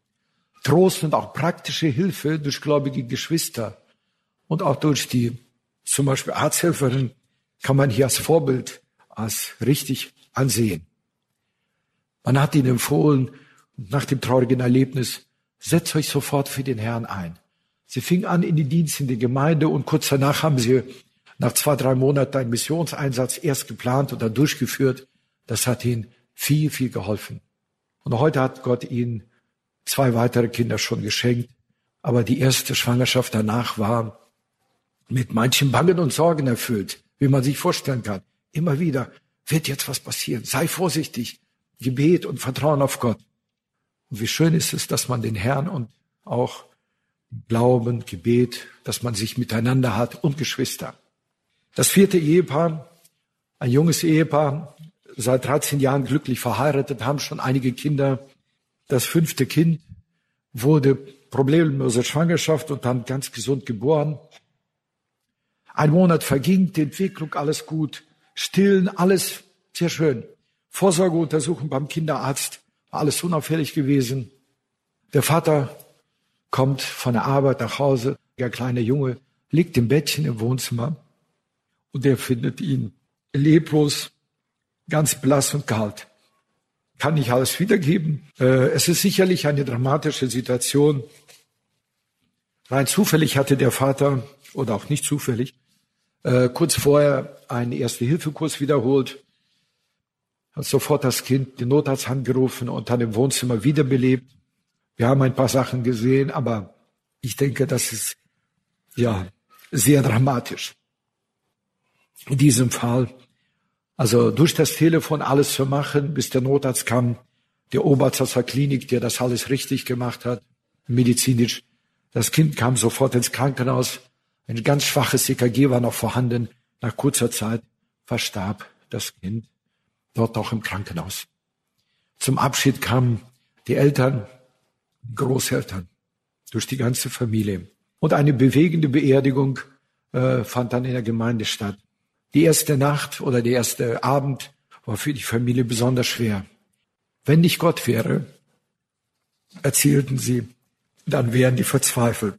Trost und auch praktische Hilfe durch gläubige Geschwister und auch durch die zum Beispiel Arzthelferin kann man hier als Vorbild, als richtig ansehen. Man hat ihnen empfohlen, nach dem traurigen Erlebnis, setzt euch sofort für den Herrn ein. Sie fingen an in den Dienst in der Gemeinde und kurz danach haben sie nach zwei, drei Monaten einen Missionseinsatz erst geplant und dann durchgeführt. Das hat ihnen viel, viel geholfen. Und heute hat Gott ihnen zwei weitere Kinder schon geschenkt. Aber die erste Schwangerschaft danach war mit manchen Bangen und Sorgen erfüllt, wie man sich vorstellen kann. Immer wieder wird jetzt was passieren. Sei vorsichtig. Gebet und Vertrauen auf Gott. Und wie schön ist es, dass man den Herrn und auch Glauben, Gebet, dass man sich miteinander hat und Geschwister. Das vierte Ehepaar, ein junges Ehepaar, seit dreizehn Jahren glücklich verheiratet, haben schon einige Kinder. Das fünfte Kind wurde problemlose Schwangerschaft und dann ganz gesund geboren. Ein Monat verging, die Entwicklung, alles gut, stillen, alles sehr schön. Vorsorgeuntersuchung beim Kinderarzt, war alles unauffällig gewesen. Der Vater kommt von der Arbeit nach Hause, der kleine Junge liegt im Bettchen im Wohnzimmer und er findet ihn leblos, ganz blass und kalt. Kann nicht alles wiedergeben. Äh, es ist sicherlich eine dramatische Situation. Rein zufällig hatte der Vater, oder auch nicht zufällig, äh, kurz vorher einen Erste-Hilfe-Kurs wiederholt, hat sofort das Kind den Notarzt angerufen und dann im Wohnzimmer wiederbelebt. Wir haben ein paar Sachen gesehen, aber ich denke, das ist ja sehr dramatisch. In diesem Fall, also durch das Telefon alles zu machen, bis der Notarzt kam, der Oberarzt aus der Klinik, der das alles richtig gemacht hat, medizinisch. Das Kind kam sofort ins Krankenhaus. Ein ganz schwaches E K G war noch vorhanden. Nach kurzer Zeit verstarb das Kind dort auch im Krankenhaus. Zum Abschied kamen die Eltern, die Großeltern, durch die ganze Familie. Und eine bewegende Beerdigung äh, fand dann in der Gemeinde statt. Die erste Nacht oder der erste Abend war für die Familie besonders schwer. Wenn nicht Gott wäre, erzählten sie, dann wären die verzweifelt.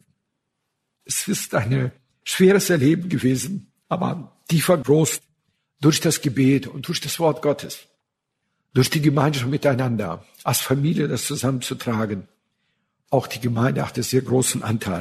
Es ist ein schweres Erleben gewesen, aber tiefer Trost durch das Gebet und durch das Wort Gottes, durch die Gemeinschaft miteinander, als Familie das zusammenzutragen. Auch die Gemeinde hat einen sehr großen Anteil.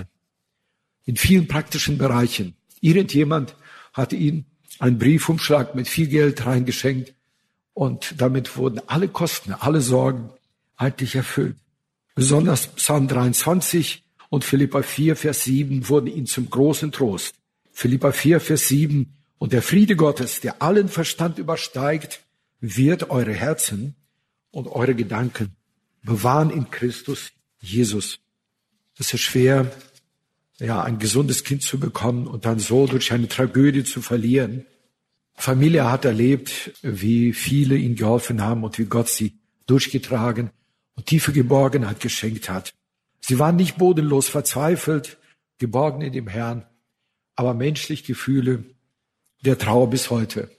In vielen praktischen Bereichen. Irgendjemand hat ihnen einen Briefumschlag mit viel Geld reingeschenkt und damit wurden alle Kosten, alle Sorgen eigentlich erfüllt. Besonders Psalm dreiundzwanzig und Philipper vier, Vers sieben wurden ihnen zum großen Trost. Philipper vier, Vers sieben: Und der Friede Gottes, der allen Verstand übersteigt, wird eure Herzen und eure Gedanken bewahren in Christus Jesus. Es ist schwer, ja, ein gesundes Kind zu bekommen und dann so durch eine Tragödie zu verlieren. Familie hat erlebt, wie viele ihnen geholfen haben und wie Gott sie durchgetragen und tiefe Geborgenheit geschenkt hat. Sie waren nicht bodenlos verzweifelt, geborgen in dem Herrn, aber menschlich Gefühle der Trauer bis heute.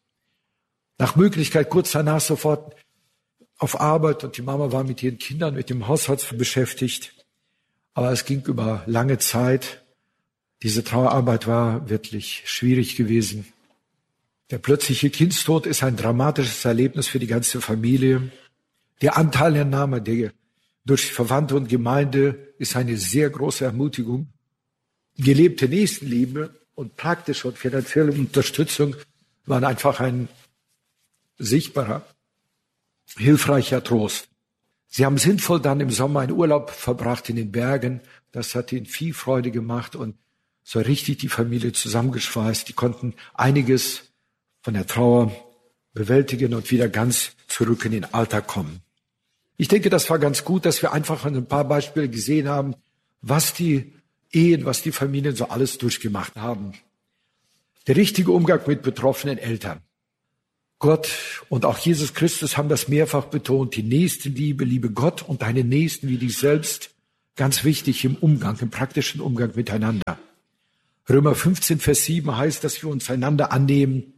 Nach Möglichkeit kurz danach sofort auf Arbeit und die Mama war mit ihren Kindern, mit dem Haushalt beschäftigt. Aber es ging über lange Zeit. Diese Trauerarbeit war wirklich schwierig gewesen. Der plötzliche Kindstod ist ein dramatisches Erlebnis für die ganze Familie. Der Anteilnahme der durch Verwandte und Gemeinde ist eine sehr große Ermutigung. Gelebte Nächstenliebe und praktische und finanzielle Unterstützung waren einfach ein sichtbarer, hilfreicher Trost. Sie haben sinnvoll dann im Sommer einen Urlaub verbracht in den Bergen. Das hat ihnen viel Freude gemacht und so richtig die Familie zusammengeschweißt. Die konnten einiges von der Trauer bewältigen und wieder ganz zurück in den Alltag kommen. Ich denke, das war ganz gut, dass wir einfach ein paar Beispiele gesehen haben, was die Ehen, was die Familien so alles durchgemacht haben. Der richtige Umgang mit betroffenen Eltern. Gott und auch Jesus Christus haben das mehrfach betont. Die Nächstenliebe, liebe Gott und deine Nächsten wie dich selbst. Ganz wichtig im Umgang, im praktischen Umgang miteinander. Römer fünfzehn, Vers sieben heißt, dass wir uns einander annehmen,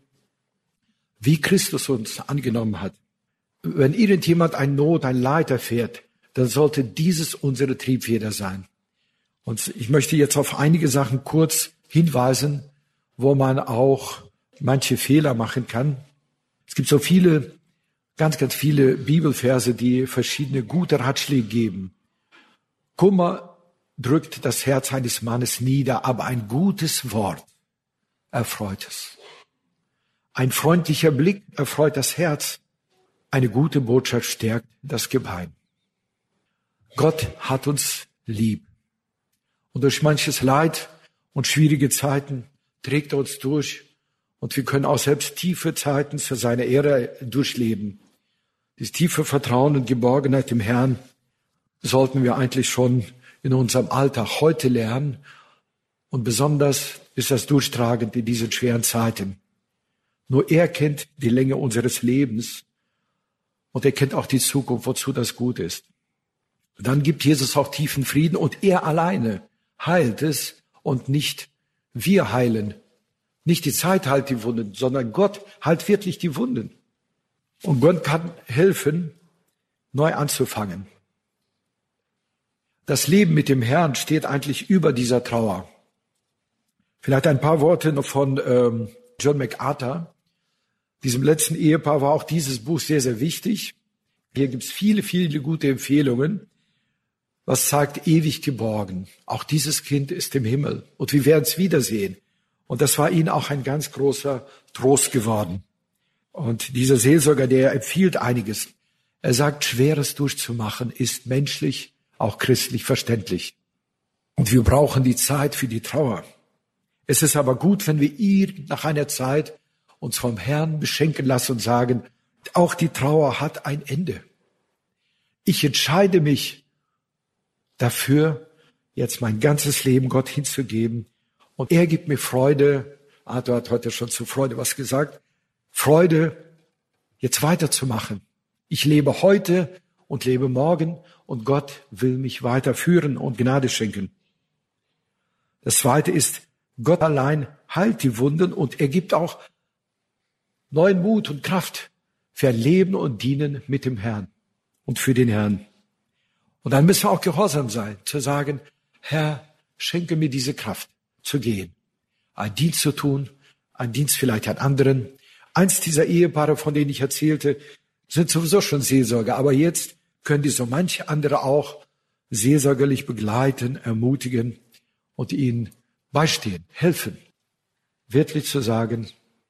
wie Christus uns angenommen hat. Wenn irgendjemand eine Not, ein Leid erfährt, dann sollte dieses unsere Triebfeder sein. Und ich möchte jetzt auf einige Sachen kurz hinweisen, wo man auch manche Fehler machen kann. Es gibt so viele, ganz, ganz viele Bibelverse, die verschiedene gute Ratschläge geben. Kummer drückt das Herz eines Mannes nieder, aber ein gutes Wort erfreut es. Ein freundlicher Blick erfreut das Herz. Eine gute Botschaft stärkt das Gebein. Gott hat uns lieb. Und durch manches Leid und schwierige Zeiten trägt er uns durch. Und wir können auch selbst tiefe Zeiten zu seiner Ehre durchleben. Dieses tiefe Vertrauen und Geborgenheit im Herrn sollten wir eigentlich schon in unserem Alltag heute lernen. Und besonders ist das durchtragend in diesen schweren Zeiten. Nur er kennt die Länge unseres Lebens und er kennt auch die Zukunft, wozu das gut ist. Dann gibt Jesus auch tiefen Frieden und er alleine heilt es und nicht wir heilen. Nicht die Zeit heilt die Wunden, sondern Gott heilt wirklich die Wunden. Und Gott kann helfen, neu anzufangen. Das Leben mit dem Herrn steht eigentlich über dieser Trauer. Vielleicht ein paar Worte noch von ähm, John MacArthur. Diesem letzten Ehepaar war auch dieses Buch sehr, sehr wichtig. Hier gibt es viele, viele gute Empfehlungen. Was sagt, ewig geborgen. Auch dieses Kind ist im Himmel und wir werden es wiedersehen. Und das war ihnen auch ein ganz großer Trost geworden. Und dieser Seelsorger, der empfiehlt einiges. Er sagt, Schweres durchzumachen ist menschlich, auch christlich verständlich. Und wir brauchen die Zeit für die Trauer. Es ist aber gut, wenn wir ihn nach einer Zeit uns vom Herrn beschenken lassen und sagen, auch die Trauer hat ein Ende. Ich entscheide mich dafür, jetzt mein ganzes Leben Gott hinzugeben. Und er gibt mir Freude. Arthur hat heute schon zu Freude was gesagt. Freude, jetzt weiterzumachen. Ich lebe heute und lebe morgen und Gott will mich weiterführen und Gnade schenken. Das Zweite ist, Gott allein heilt die Wunden und er gibt auch neuen Mut und Kraft für ein Leben und Dienen mit dem Herrn und für den Herrn. Und dann müssen wir auch gehorsam sein, zu sagen, Herr, schenke mir diese Kraft zu gehen, einen Dienst zu tun, einen Dienst vielleicht an anderen. Eins dieser Ehepaare, von denen ich erzählte, sind sowieso schon Seelsorger, aber jetzt können die so manche andere auch seelsorgerlich begleiten, ermutigen und ihnen beistehen, helfen, wirklich zu sagen,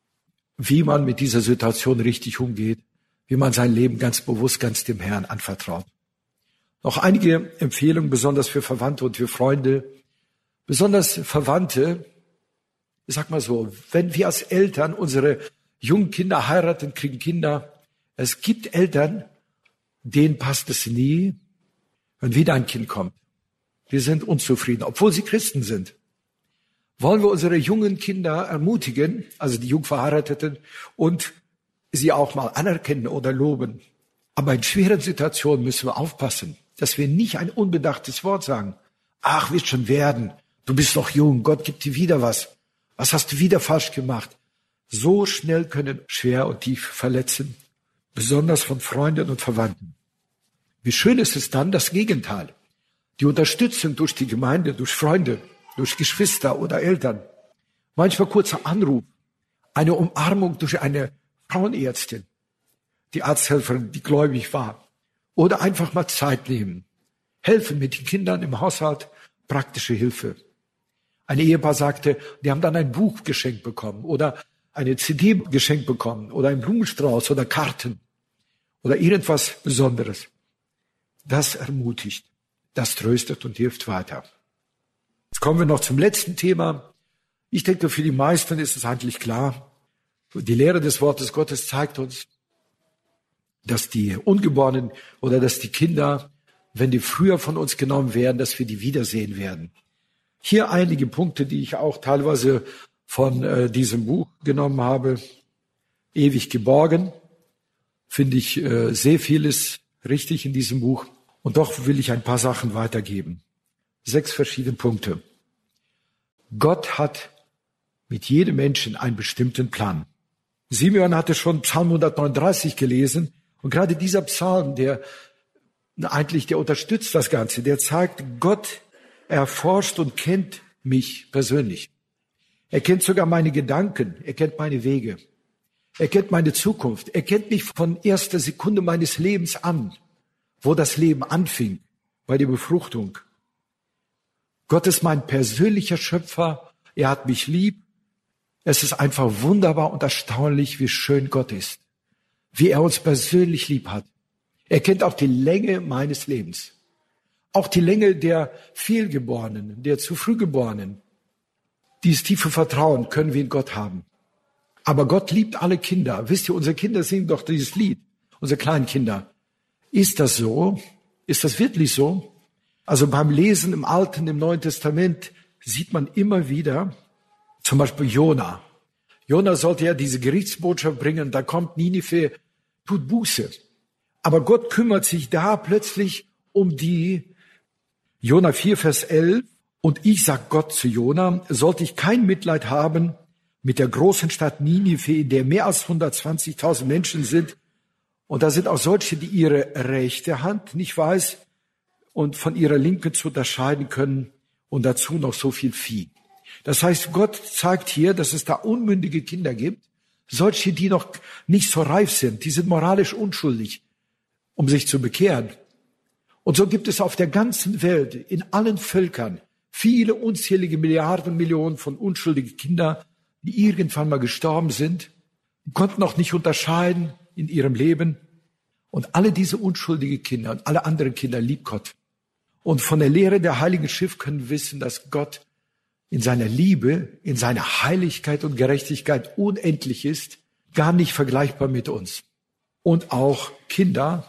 wie man mit dieser Situation richtig umgeht, wie man sein Leben ganz bewusst, ganz dem Herrn anvertraut. Noch einige Empfehlungen, besonders für Verwandte und für Freunde. Besonders Verwandte, ich sag mal so, wenn wir als Eltern unsere jungen Kinder heiraten, kriegen Kinder, es gibt Eltern, denen passt es nie, wenn wieder ein Kind kommt. Wir sind unzufrieden, obwohl sie Christen sind. Wollen wir unsere jungen Kinder ermutigen, also die Jungverheirateten, und sie auch mal anerkennen oder loben. Aber in schweren Situationen müssen wir aufpassen, dass wir nicht ein unbedachtes Wort sagen. Ach, wird schon werden. Du bist noch jung. Gott gibt dir wieder was. Was hast du wieder falsch gemacht? So schnell können schwer und tief verletzen, besonders von Freunden und Verwandten. Wie schön ist es dann, das Gegenteil. Die Unterstützung durch die Gemeinde, durch Freunde, durch Geschwister oder Eltern. Manchmal kurzer Anruf, eine Umarmung durch eine Frauenärztin, die Arzthelferin, die gläubig war. Oder einfach mal Zeit nehmen. Helfen mit den Kindern im Haushalt, praktische Hilfe. Ein Ehepaar sagte, die haben dann ein Buch geschenkt bekommen oder eine C D geschenkt bekommen oder einen Blumenstrauß oder Karten oder irgendwas Besonderes. Das ermutigt, das tröstet und hilft weiter. Jetzt kommen wir noch zum letzten Thema. Ich denke, für die meisten ist es eigentlich klar. Die Lehre des Wortes Gottes zeigt uns, dass die Ungeborenen oder dass die Kinder, wenn die früher von uns genommen werden, dass wir die wiedersehen werden. Hier einige Punkte, die ich auch teilweise von äh, diesem Buch genommen habe. Ewig geborgen, finde ich äh, sehr vieles richtig in diesem Buch. Und doch will ich ein paar Sachen weitergeben. Sechs verschiedene Punkte. Gott hat mit jedem Menschen einen bestimmten Plan. Simeon hatte schon Psalm hundertneununddreißig gelesen und gerade dieser Psalm, der eigentlich, der unterstützt das Ganze, der zeigt, Gott erforscht und kennt mich persönlich. Er kennt sogar meine Gedanken, er kennt meine Wege, er kennt meine Zukunft, er kennt mich von erster Sekunde meines Lebens an, wo das Leben anfing, bei der Befruchtung. Gott ist mein persönlicher Schöpfer, er hat mich lieb. Es ist einfach wunderbar und erstaunlich, wie schön Gott ist, wie er uns persönlich lieb hat. Er kennt auch die Länge meines Lebens, auch die Länge der Fehlgeborenen, der zu früh Geborenen. Dieses tiefe Vertrauen können wir in Gott haben. Aber Gott liebt alle Kinder. Wisst ihr, unsere Kinder singen doch dieses Lied, unsere kleinen Kinder. Ist das so? Ist das wirklich so? Also beim Lesen im Alten, im Neuen Testament sieht man immer wieder, zum Beispiel Jona. Jona sollte ja diese Gerichtsbotschaft bringen, da kommt Ninive, tut Buße. Aber Gott kümmert sich da plötzlich um die, Jona vier, Vers elf, und ich, sagt Gott zu Jona, sollte ich kein Mitleid haben mit der großen Stadt Ninive, in der mehr als hundertzwanzigtausend Menschen sind. Und da sind auch solche, die ihre rechte Hand nicht weiß und von ihrer linken zu unterscheiden können, und dazu noch so viel Vieh. Das heißt, Gott zeigt hier, dass es da unmündige Kinder gibt, solche, die noch nicht so reif sind, die sind moralisch unschuldig, um sich zu bekehren. Und so gibt es auf der ganzen Welt, in allen Völkern, viele unzählige Milliarden, Millionen von unschuldigen Kindern, die irgendwann mal gestorben sind, die konnten auch nicht unterscheiden in ihrem Leben. Und alle diese unschuldigen Kinder und alle anderen Kinder liebt Gott. Und von der Lehre der Heiligen Schrift können wir wissen, dass Gott in seiner Liebe, in seiner Heiligkeit und Gerechtigkeit unendlich ist, gar nicht vergleichbar mit uns. Und auch Kinder,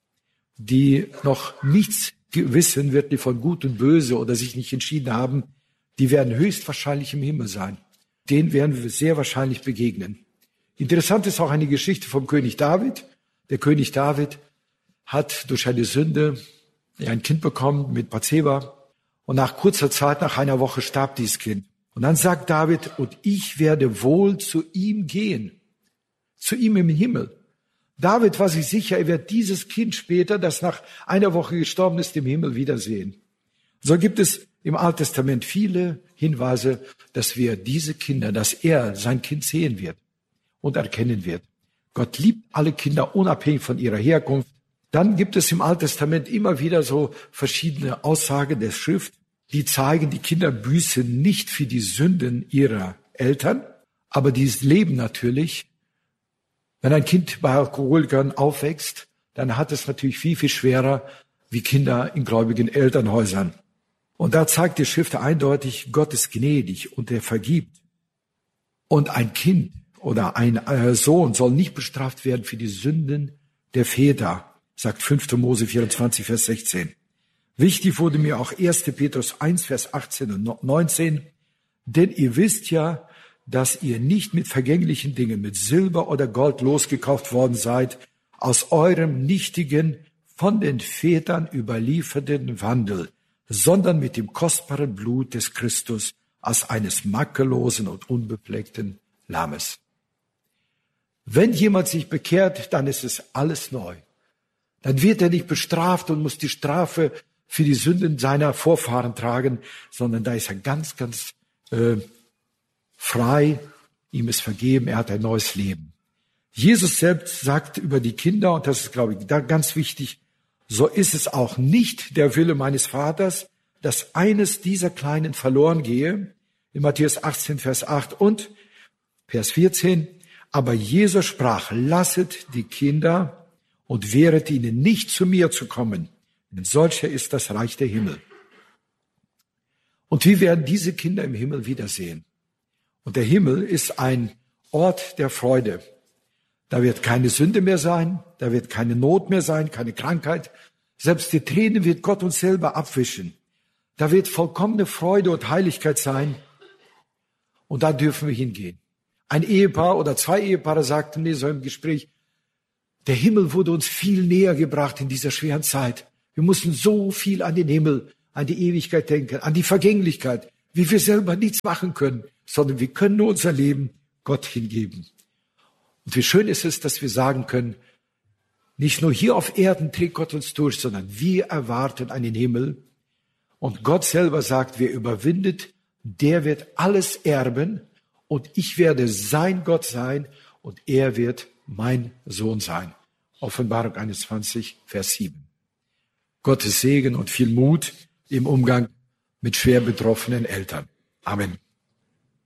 die noch nichts wissen, wirklich von Gut und Böse oder sich nicht entschieden haben, die werden höchstwahrscheinlich im Himmel sein. Denen werden wir sehr wahrscheinlich begegnen. Interessant ist auch eine Geschichte vom König David. Der König David hat durch eine Sünde ein Kind bekommen mit Bathseba. Und nach kurzer Zeit, nach einer Woche, starb dieses Kind. Und dann sagt David, und ich werde wohl zu ihm gehen, zu ihm im Himmel. David war sich sicher, er wird dieses Kind später, das nach einer Woche gestorben ist, im Himmel wiedersehen. So gibt es im Alten Testament viele Hinweise, dass wir diese Kinder, dass er sein Kind sehen wird und erkennen wird. Gott liebt alle Kinder unabhängig von ihrer Herkunft. Dann gibt es im Alten Testament immer wieder so verschiedene Aussagen der Schrift, die zeigen, die Kinder büßen nicht für die Sünden ihrer Eltern, aber die leben natürlich. Wenn ein Kind bei Alkoholikern aufwächst, dann hat es natürlich viel, viel schwerer wie Kinder in gläubigen Elternhäusern. Und da zeigt die Schrift eindeutig, Gott ist gnädig und er vergibt. Und ein Kind oder ein Sohn soll nicht bestraft werden für die Sünden der Väter, sagt fünfter Mose vierundzwanzig, Vers sechzehn. Wichtig wurde mir auch erster Petrus eins, Vers achtzehn und neunzehn. Denn ihr wisst ja, dass ihr nicht mit vergänglichen Dingen, mit Silber oder Gold losgekauft worden seid, aus eurem nichtigen, von den Vätern überlieferten Wandel, sondern mit dem kostbaren Blut des Christus als eines makellosen und unbefleckten Lammes. Wenn jemand sich bekehrt, dann ist es alles neu. Dann wird er nicht bestraft und muss die Strafe für die Sünden seiner Vorfahren tragen, sondern da ist er ganz, ganz äh, frei. Ihm ist vergeben, er hat ein neues Leben. Jesus selbst sagt über die Kinder, und das ist, glaube ich, da ganz wichtig, so ist es auch nicht der Wille meines Vaters, dass eines dieser Kleinen verloren gehe. In Matthäus achtzehn, Vers acht und Vers vierzehn. Aber Jesus sprach, lasset die Kinder und wehret ihnen nicht, zu mir zu kommen, denn solcher ist das Reich der Himmel. Und wir werden diese Kinder im Himmel wiedersehen. Und der Himmel ist ein Ort der Freude. Da wird keine Sünde mehr sein, da wird keine Not mehr sein, keine Krankheit. Selbst die Tränen wird Gott uns selber abwischen. Da wird vollkommene Freude und Heiligkeit sein. Und da dürfen wir hingehen. Ein Ehepaar oder zwei Ehepaare sagten mir so im Gespräch, der Himmel wurde uns viel näher gebracht in dieser schweren Zeit. Wir mussten so viel an den Himmel, an die Ewigkeit denken, an die Vergänglichkeit, wie wir selber nichts machen können, sondern wir können nur unser Leben Gott hingeben. Und wie schön ist es, dass wir sagen können, nicht nur hier auf Erden trägt Gott uns durch, sondern wir erwarten einen Himmel. Und Gott selber sagt, wer überwindet, der wird alles erben. Und ich werde sein Gott sein und er wird mein Sohn sein. Offenbarung einundzwanzig, Vers sieben. Gottes Segen und viel Mut im Umgang mit schwer betroffenen Eltern. Amen.